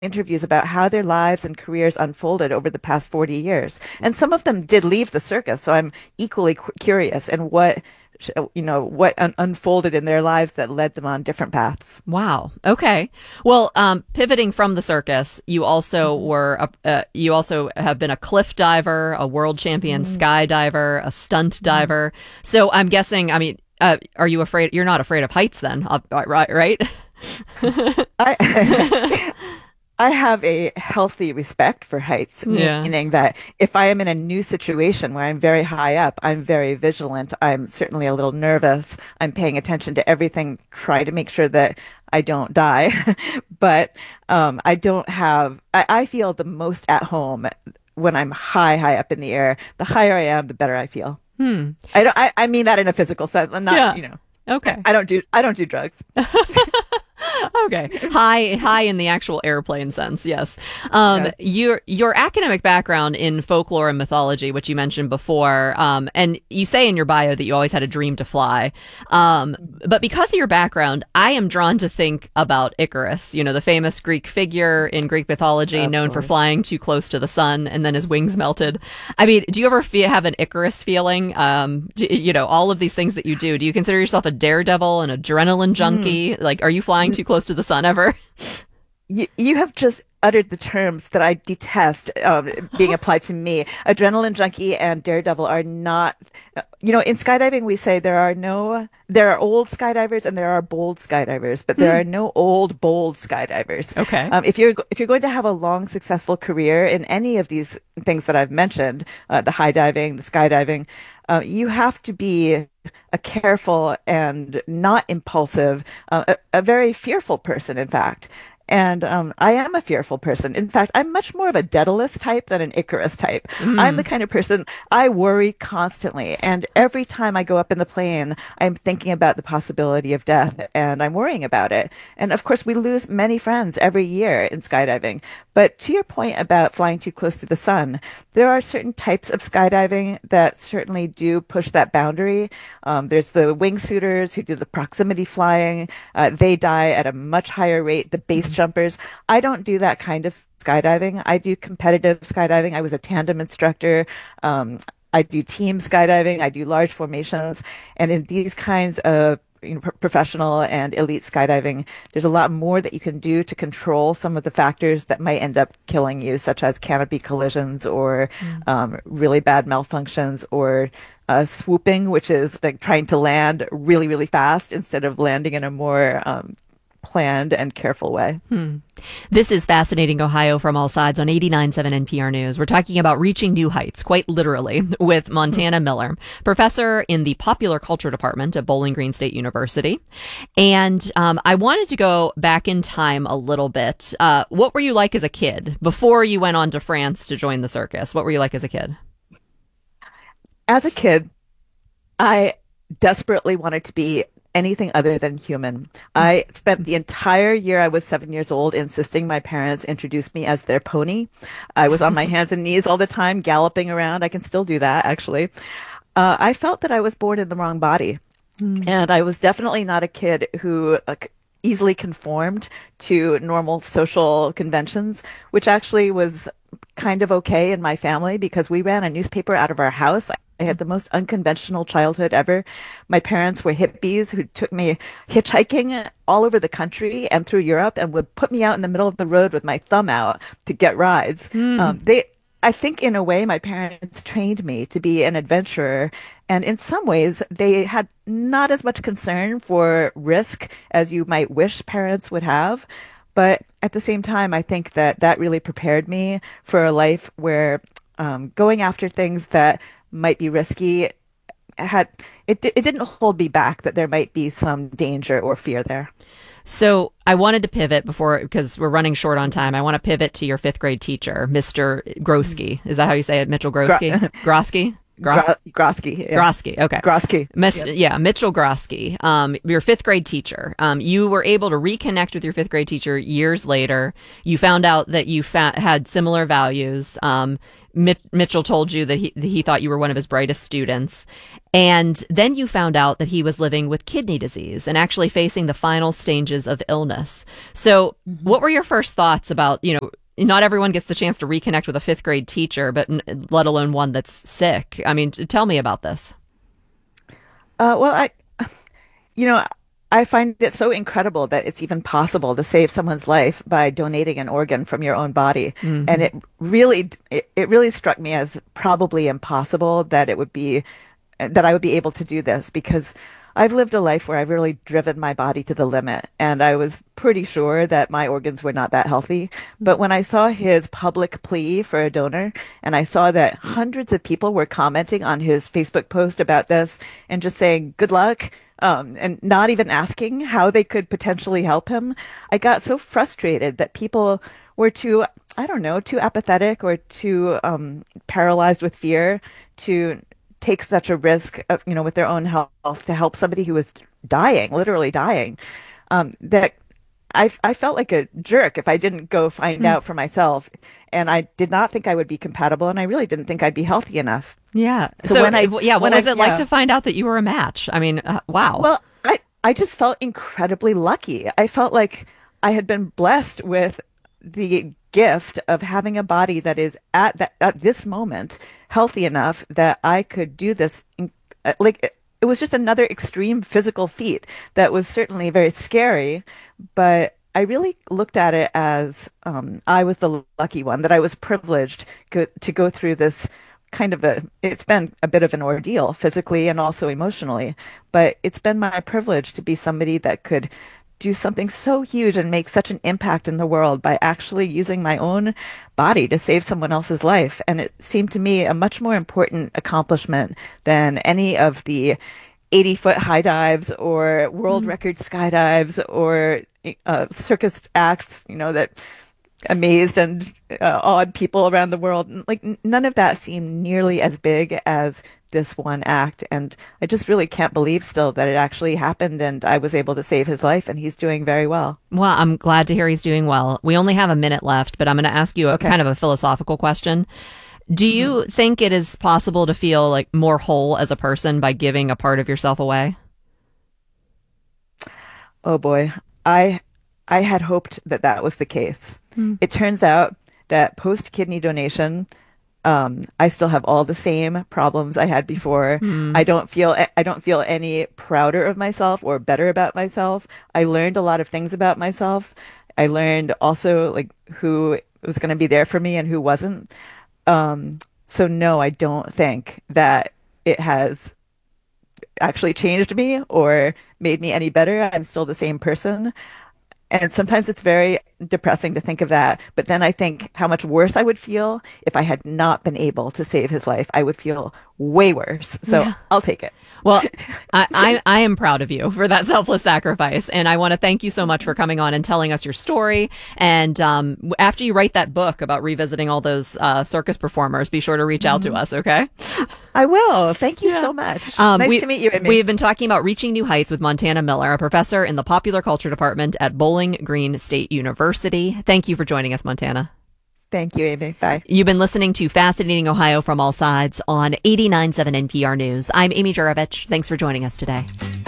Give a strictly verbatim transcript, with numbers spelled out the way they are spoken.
interviews about how their lives and careers unfolded over the past forty years. And some of them did leave the circus, so I'm equally cu- curious and what you know what un- unfolded in their lives that led them on different paths. Wow. Okay. Well, um, pivoting from the circus, you also were a, uh, you also have been a cliff diver, a world champion Mm. skydiver, a stunt diver. So I'm guessing. I mean, uh, are you afraid? You're not afraid of heights, then, uh, right? Right? I I have a healthy respect for heights, Yeah. meaning that if I am in a new situation where I'm very high up, I'm very vigilant. I'm certainly a little nervous. I'm paying attention to everything, try to make sure that I don't die. But um, I don't have, I, I feel the most at home when I'm high, high up in the air. The higher I am, the better I feel. Hmm. I don't, I, I mean that in a physical sense. I'm Yeah. not, you know, Okay. I don't do, I don't do drugs. Okay. High, high in the actual airplane sense. Yes. Um, Yes. your, your academic background in folklore and mythology, which you mentioned before, um, and you say in your bio that you always had a dream to fly. Um, but because of your background, I am drawn to think about Icarus, you know, the famous Greek figure in Greek mythology Of known for course. flying too close to the sun and then his wings melted. I mean, do you ever fe- have an Icarus feeling? Um, do, you know, all of these things that you do, do you consider yourself a daredevil, an adrenaline junkie? Like, are you flying too close to the sun ever? You, you have just uttered the terms that I detest um, being applied to me. Adrenaline junkie and daredevil are not, you know, in skydiving, we say there are no, there are old skydivers and there are bold skydivers, but there Hmm. are no old, bold skydivers. Okay. Um, if you're, if you're going to have a long, successful career in any of these things that I've mentioned, uh, the high diving, the skydiving, uh, you have to be a careful and not impulsive, uh, a, a very fearful person, in fact. And um, I am a fearful person. In fact, I'm much more of a Daedalus type than an Icarus type. I'm the Mm. kind of person I worry constantly. And every time I go up in the plane, I'm thinking about the possibility of death and I'm worrying about it. And of course, we lose many friends every year in skydiving. But to your point about flying too close to the sun, there are certain types of skydiving that certainly do push that boundary. Um, there's the wingsuiters who do the proximity flying. Uh, they die at a much higher rate. The base jumpers. I don't do that kind of skydiving. I do competitive skydiving. I was a tandem instructor. Um, I do team skydiving. I do large formations. And in these kinds of you know, pro- professional and elite skydiving, there's a lot more that you can do to control some of the factors that might end up killing you, such as canopy collisions or um, really bad malfunctions or uh, swooping, which is like trying to land really, really fast instead of landing in a more um, planned and careful way. This is Fascinating Ohio from all sides on eighty-nine point seven N P R News. We're talking about reaching new heights, quite literally, with Montana Miller, professor in the popular culture department at Bowling Green State University. And um, I wanted to go back in time a little bit. Uh, what were you like as a kid before you went on to France to join the circus? What were you like as a kid? As a kid, I desperately wanted to be anything other than human. I spent the entire year I was seven years old insisting my parents introduce me as their pony. I was on my hands and knees all the time, galloping around. I can still do that, actually. Uh, I felt that I was born in the wrong body. And I was definitely not a kid who uh, c- easily conformed to normal social conventions, which actually was kind of okay in my family because we ran a newspaper out of our house. I had the most unconventional childhood ever. My parents were hippies who took me hitchhiking all over the country and through Europe and would put me out in the middle of the road with my thumb out to get rides. Um, they, I think in a way, my parents trained me to be an adventurer. And in some ways, they had not as much concern for risk as you might wish parents would have. But at the same time, I think that that really prepared me for a life where um, going after things that might be risky had it, it didn't hold me back that there might be some danger or fear there. So I wanted to pivot before, because we're running short on time. I want to pivot to your fifth grade teacher, Mister Grosky. Is that how you say it? Mitchell Grosky? Gro- Grosky? Gra- Gro- Grosky. Yeah. Grosky. Okay. Grosky. Mis- Yep. Yeah, Mitchell Grosky, um, your fifth grade teacher. Um, you were able to reconnect with your fifth grade teacher years later. You found out that you fa- had similar values. Um, Mit- Mitchell told you that he, that he thought you were one of his brightest students. And then you found out that he was living with kidney disease and actually facing the final stages of illness. So mm-hmm. what were your first thoughts about, you know, not everyone gets the chance to reconnect with a fifth grade teacher, but n- let alone one that's sick. I mean, t- tell me about this. Uh, well, I, you know, I find it so incredible that it's even possible to save someone's life by donating an organ from your own body. Mm-hmm. And it really, it, it really struck me as probably impossible that it would be, that I would be able to do this, because I've lived a life where I've really driven my body to the limit, and I was pretty sure that my organs were not that healthy. But when I saw his public plea for a donor, and I saw that hundreds of people were commenting on his Facebook post about this and just saying, good luck, um, and not even asking how they could potentially help him, I got so frustrated that people were too, I don't know, too apathetic or too um, paralyzed with fear to take such a risk of, you know, with their own health to help somebody who was dying, literally dying, um, that I, I felt like a jerk if I didn't go find mm. out for myself. And I did not think I would be compatible, and I really didn't think I'd be healthy enough. Yeah. So, so when I, yeah, what when was I, it like yeah. to find out that you were a match? I mean, uh, wow. Well, I, I just felt incredibly lucky. I felt like I had been blessed with the gift of having a body that is at that, at this moment healthy enough that I could do this. In, like, it was just another extreme physical feat that was certainly very scary, but I really looked at it as um, I was the lucky one, that I was privileged go- to go through this kind of a, it's been a bit of an ordeal physically and also emotionally, but it's been my privilege to be somebody that could do something so huge and make such an impact in the world by actually using my own body to save someone else's life. And it seemed to me a much more important accomplishment than any of the eighty foot high dives or world mm. record skydives or uh, circus acts, you know, that amazed and uh, awed people around the world. Like, none of that seemed nearly as big as this one act. And I just really can't believe still that it actually happened and I was able to save his life, and he's doing very well. Well, I'm glad to hear he's doing well. We only have a minute left, but I'm going to ask you a okay. kind of a philosophical question. Do you mm-hmm. think it is possible to feel like more whole as a person by giving a part of yourself away? Oh boy. I I had hoped that that was the case. Mm. It turns out that post kidney donation, Um, I still have all the same problems I had before. Mm. I don't feel I don't feel any prouder of myself or better about myself. I learned a lot of things about myself. I learned also like who was going to be there for me and who wasn't. Um, so no, I don't think that it has actually changed me or made me any better. I'm still the same person. And sometimes it's very depressing to think of that. But then I think how much worse I would feel if I had not been able to save his life. I would feel way worse. So yeah. I'll take it. Well, I, I, I am proud of you for that selfless sacrifice. And I want to thank you so much for coming on and telling us your story. And um, after you write that book about revisiting all those uh, circus performers, be sure to reach out mm-hmm. to us, okay? I will. Thank you yeah. so much. Um, nice we, to meet you, Amy. We've been talking about Reaching New Heights with Montana Miller, a professor in the Popular Culture Department at Bowling Green State University. Thank you for joining us, Montana. Thank you, Amy. Bye. You've been listening to Fascinating Ohio from All Sides on eighty-nine point seven N P R News. I'm Amy Juravich. Thanks for joining us today.